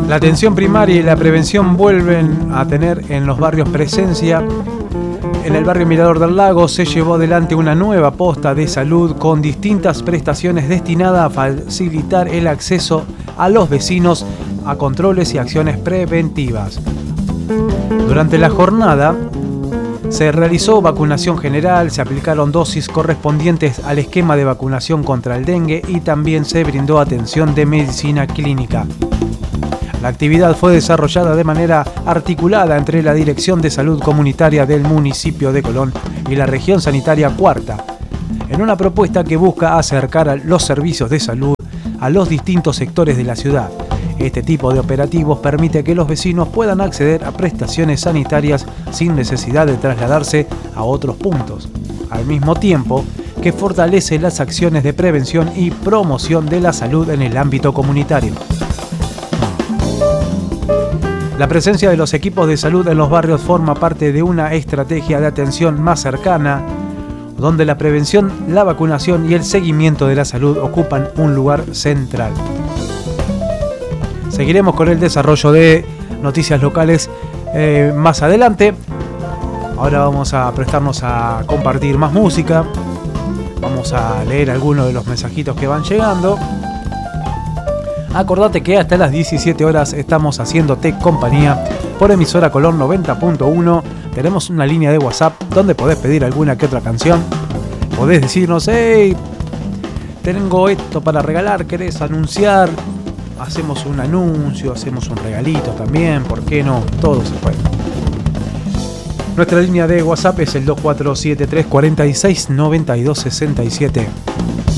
La atención primaria y la prevención vuelven a tener en los barrios presencia. En el barrio Mirador del Lago se llevó adelante una nueva posta de salud con distintas prestaciones destinadas a facilitar el acceso a los vecinos a controles y acciones preventivas. Durante la jornada se realizó vacunación general, se aplicaron dosis correspondientes al esquema de vacunación contra el dengue y también se brindó atención de medicina clínica. La actividad fue desarrollada de manera articulada entre la Dirección de Salud Comunitaria del municipio de Colón y la Región Sanitaria Cuarta, en una propuesta que busca acercar a los servicios de salud a los distintos sectores de la ciudad. Este tipo de operativos permite que los vecinos puedan acceder a prestaciones sanitarias sin necesidad de trasladarse a otros puntos, al mismo tiempo que fortalece las acciones de prevención y promoción de la salud en el ámbito comunitario. La presencia de los equipos de salud en los barrios forma parte de una estrategia de atención más cercana, donde la prevención, la vacunación y el seguimiento de la salud ocupan un lugar central. Seguiremos con el desarrollo de noticias locales más adelante. Ahora vamos a prestarnos a compartir más música. Vamos a leer algunos de los mensajitos que van llegando. Acordate que hasta las 17 horas estamos haciéndote compañía por emisora Colón 90.1. Tenemos una línea de WhatsApp donde podés pedir alguna que otra canción. Podés decirnos, hey, tengo esto para regalar, querés anunciar. Hacemos un anuncio, hacemos un regalito también, ¿por qué no? Todo se puede. Nuestra línea de WhatsApp es el 2473 46 92 67.